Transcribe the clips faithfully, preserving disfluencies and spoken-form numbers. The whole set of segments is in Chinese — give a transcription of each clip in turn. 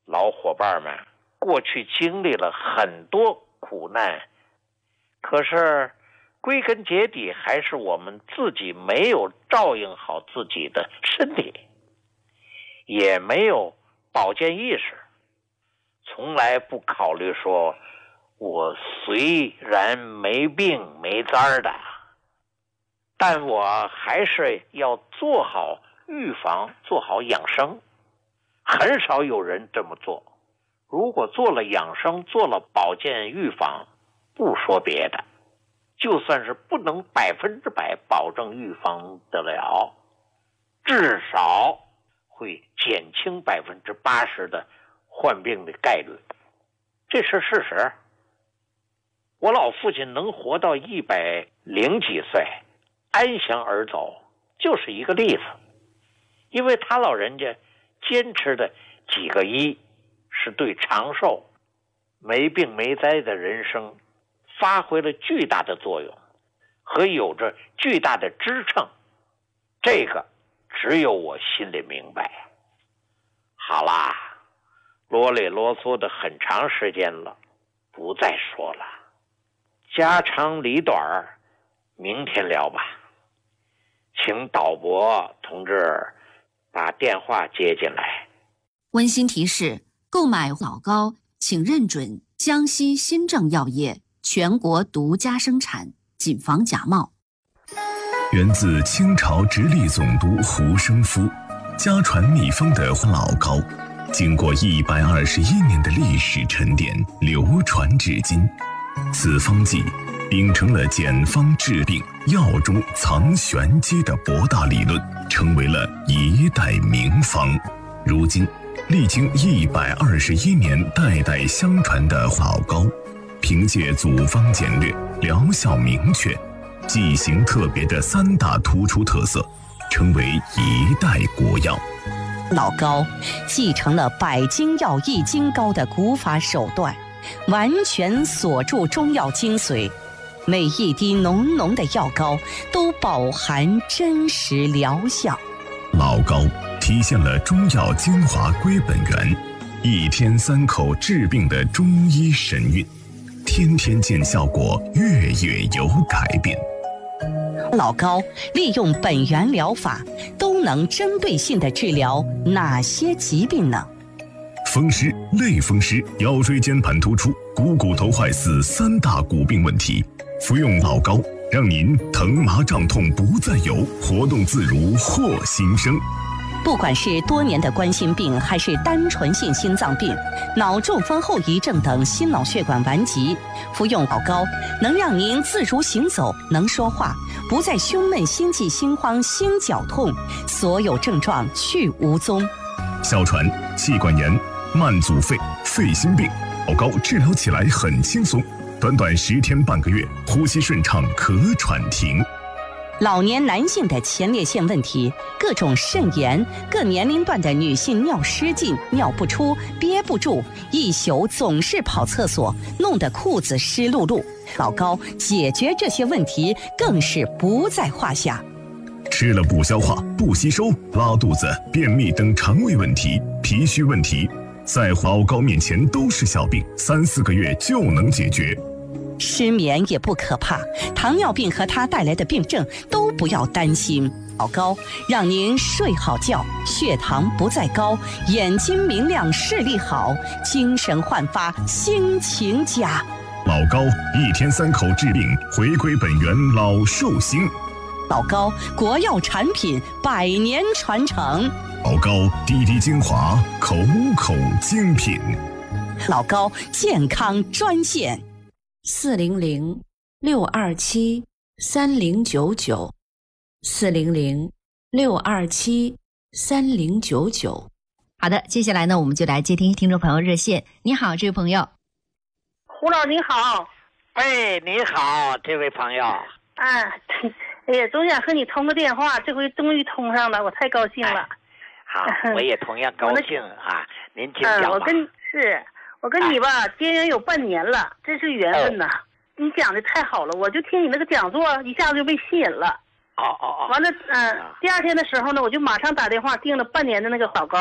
老伙伴们过去经历了很多苦难，可是归根结底还是我们自己没有照应好自己的身体，也没有保健意识，从来不考虑说我虽然没病没灾的，但我还是要做好预防，做好养生。很少有人这么做。如果做了养生，做了保健预防，不说别的，就算是不能百分之百保证预防得了，至少会减轻百分之八十的患病的概率，这是事实。我老父亲能活到一百零几岁，安详而走，就是一个例子。因为他老人家坚持的几个一，是对长寿、没病没灾的人生发挥了巨大的作用，和有着巨大的支撑。这个只有我心里明白。好啦，啰里啰嗦的很长时间了，不再说了，家长里短，明天聊吧。请导播同志把电话接进来。 温馨提示：购买老高请认准江西新政药业全国独家生产，谨防假冒。 源自清朝直隶总督胡生夫，家传秘方的老高，经过一百二十一年的历史沉淀，流传至今。此方剂秉承了简方治病、药中藏玄机的博大理论，成为了一代名方。如今历经一百二十一年代代相传的老高，凭借组方简略、疗效明确、剂型特别的三大突出特色，成为一代国药。 老高继承了百金药益精膏的古法手段，完全锁住中药精髓，每一滴浓浓的药膏都饱含真实疗效。 老高体现了中药精华归本源，一天三口治病的中医神韵，天天见效果，月月有改变。 老高利用本源疗法，都能针对性地治疗哪些疾病呢？ 风湿、类风湿、腰椎间盘突出、股骨头坏死三大骨病问题，服用老高，让您疼麻胀痛不再有，活动自如获新生。 不管是多年的冠心病，还是单纯性心脏病、脑中风后遗症等心脑血管顽疾，服用老高能让您自如行走，能说话，不再胸闷、心悸、心慌、心绞痛，所有症状去无踪。 哮喘、气管炎、慢阻肺、肺心病，老高治疗起来很轻松，短短十天半个月，呼吸顺畅，咳喘停。 老年男性的前列腺问题，各种肾炎，各年龄段的女性尿失禁、尿不出、憋不住，一宿总是跑厕所，弄得裤子湿漉漉。老高解决这些问题更是不在话下。 吃了不消化、不吸收、拉肚子、便秘等肠胃问题、脾虚问题，在老高面前都是小病，三四个月就能解决。 失眠也不可怕，糖尿病和它带来的病症都不要担心。老高让您睡好觉，血糖不再高，眼睛明亮，视力好，精神焕发，心情佳。 老高一天三口治病，回归本源，老寿星。 老高国药产品，百年传承。 老高滴滴精华，口口精品。 老高健康专线。 四零零六二七三零九九，四零零六二七三零九九。好的，接下来呢，我们就来接听听众朋友热线。你好，这位朋友。 胡老你好。 哎，你好，这位朋友。 啊，哎呀，总想和你通个电话，这回终于通上了，我太高兴了。 哎、好，我也同样高兴啊。您请讲吧。 嗯，我跟是。我跟你吧，结缘有半年了，真是缘分呐！哦、你讲的太好了，我就听你那个讲座，一下子就被吸引了。 哦哦哦。 完了，嗯、呃，第二天的时候呢，我就马上打电话订了半年的那个老高。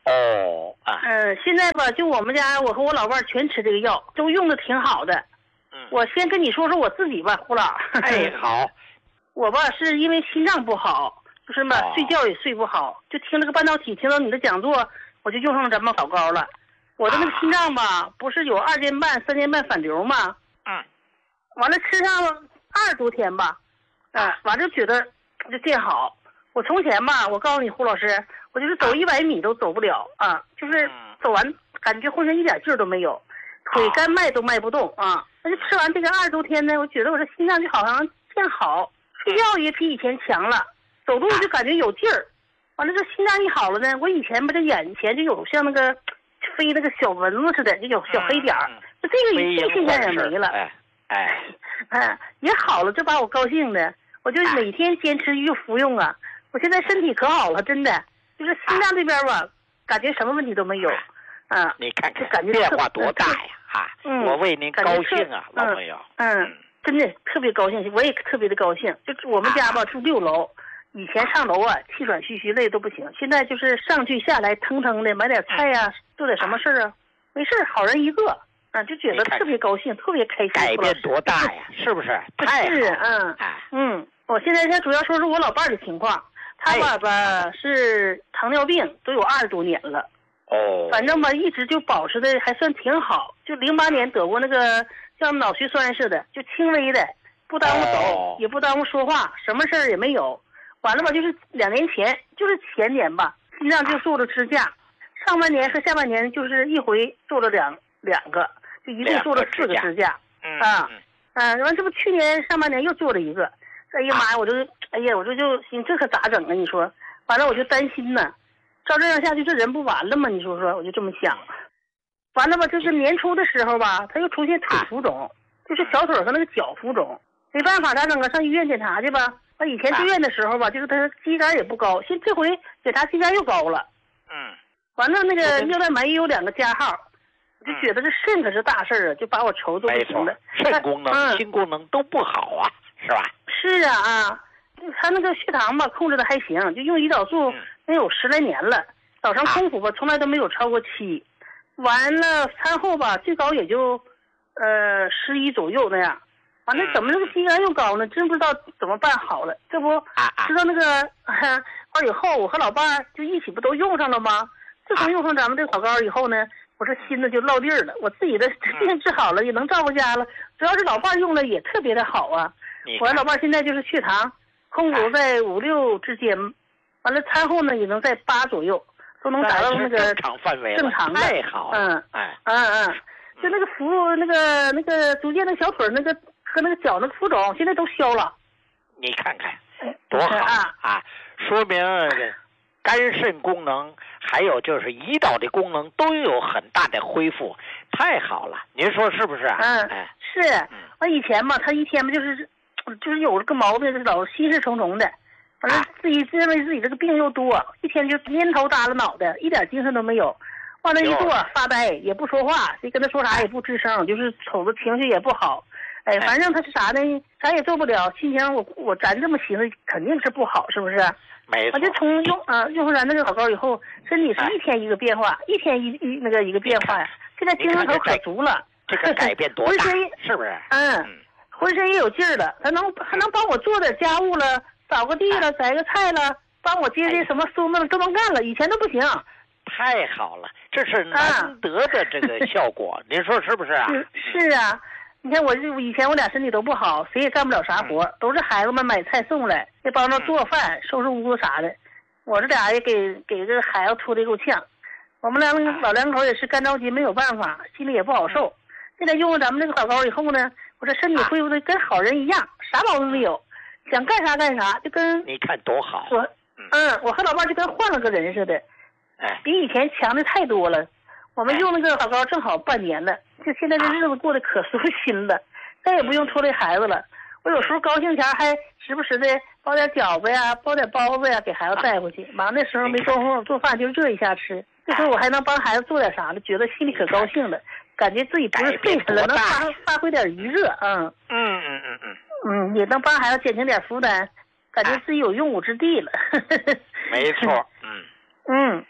哦啊。 嗯，现在吧，就我们家我和我老伴儿全吃这个药，都用的挺好的。 嗯， 我先跟你说说我自己吧，胡老。 哎，好。 我吧是因为心脏不好，就是嘛、 哦、 睡觉也睡不好，就听这个半导体，听到你的讲座，我就用上咱们老高了。我的那个心脏吧，啊、不是有二尖瓣、三尖瓣反流吗？ 嗯。 完了吃上二十多天吧，啊、呃，完了就觉得就见好。我从前吧，我告诉你胡老师，我就是走一百米都走不了啊，就是走完感觉浑身一点劲儿都没有，腿干迈都迈不动啊。那就吃完这个二十多天呢，我觉得我这心脏就好像见好，睡觉也比以前强了，走路就感觉有劲儿。完了这心脏一好了呢，我以前吧这眼前就有像那个飞那个小蚊子似的，就有小黑点儿，就这个这现象也没了。 哎哎， 哎，也好了，这把我高兴的，我就每天坚持就服用啊。我现在身体可好了，真的，就是心脏这边吧，啊、感觉什么问题都没有，啊， 你看看， 感觉变化多大呀！哈、 嗯， 我为您高兴啊，老朋友。 嗯，嗯真的特别高兴，我也特别的高兴。就是我们家吧、啊、住六楼，以前上楼啊气喘吁吁累都不行，现在就是上去下来腾腾的，买点菜呀、啊，做点什么事儿啊，没事好人一个。啊，就觉得特别高兴，特别开心。 改变多大呀？是不是？太是，嗯嗯。我现在先主要说说我老伴儿的情况，他爸爸是糖尿病，都有二十多年了。 哦。 反正吧，一直就保持的还算挺好。就零八年得过那个像脑血栓似的，就轻微的，不耽误走， 哦、 也不耽误说话，什么事儿也没有。完了吧，就是两年前，就是前年吧，心脏就做了支架，上半年和下半年就是一回做了两两个。就一共做了四个支架， 嗯啊，嗯，完、啊、这不去年上半年又做了一个，哎呀妈呀，我就，哎呀，我这就寻这可咋整啊？你说，完了我就担心呢，照这样下去这人不完了吗？你说说，我就这么想。完了吧，就是年初的时候吧，他又出现腿浮肿，就是小腿和那个脚浮肿，没办法咋整啊？上医院检查去吧。他以前住院的时候吧，就是他肌酐也不高，现这回检查肌酐又高了。 嗯。 完了那个尿蛋白也有两个加号。就觉得这肾可是大事儿啊，就把我愁都不行了。 肾功能、嗯、心功能都不好啊，是吧？ 是啊啊，他那个血糖吧控制的还行，就用胰岛素能有十来年了，早上空腹吧从来都没有超过七，完了餐后吧最高也就呃十一左右那样。完了怎么这个肌酐又高呢？真不知道怎么办好了。这不知道那个完、啊、以后我和老伴儿就一起不都用上了吗？自从用上咱们这个老膏以后呢。我这心呢就落地儿了，我自己的病治好了，也能照顾家了。主要是老伴用了也特别的好啊。我老伴现在就是血糖空腹在五六之间，完了餐后呢也能在八左右，都能达到那个正常范围， 正常的。 太好了， 嗯， 哎， 嗯嗯，就那个浮那个那个逐渐的小腿那个和那个脚那个浮肿现在都消了。 你看看多好啊！ 啊，说明肝肾功能。还有就是胰岛的功能都有很大的恢复，太好了，您说是不是啊？ 嗯，哎、是。完以前嘛，他一天嘛就是就是有这个毛病，就是老心事重重的，完了自己认为自己这个病又多，一天就蔫头耷拉脑袋，一点精神都没有。完了，一坐发呆，也不说话，谁跟他说啥也不吱声，就是瞅着情绪也不好。哎，反正他是啥呢？啥也做不了，心情我我咱这么寻思肯定是不好，是不是？ 没错。 我就从用啊用上咱那个老膏以后，身体是一天一个变化，哎、一天一一那个一个变化呀。现在精神头可足了， 这个改变多大？是不是？ 嗯，浑身也有劲儿了，还能还能帮我做点家务了，扫个地了，摘个菜了，帮我接接什么孙子了，都能干了，以前都不行。 太好了，这是难得的这个效果，啊、您说是不是啊？ 是是啊。你看我以前我俩身体都不好，谁也干不了啥活，嗯、都是孩子们买菜送来，也帮着做饭、收拾屋子啥的。我这俩也给给这个孩子拖得够呛。我们两个老两口也是干着急，没有办法，心里也不好受。现在用了咱们这个老膏以后呢，我这身体恢复的跟好人一样，啥毛病没有，想干啥干啥，就跟你看多好。 我嗯，我和老伴就跟换了个人似的， 哎， 比以前强的太多了。我们用那个老膏正好半年了，就现在这日子过得可舒心了，再也不用拖累孩子了。我有时候高兴前还时不时的包点饺子呀，包点包子呀，给孩子带回去。完那时候没功夫做饭，就热一下吃。这时候我还能帮孩子做点啥了，觉得心里可高兴了，感觉自己不是废人了，能发发挥点余热。嗯嗯嗯嗯嗯嗯，也能帮孩子减轻点负担，感觉自己有用武之地了。 没错，嗯嗯。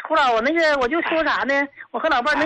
胡老，我那个我就说啥呢？我和老伴儿那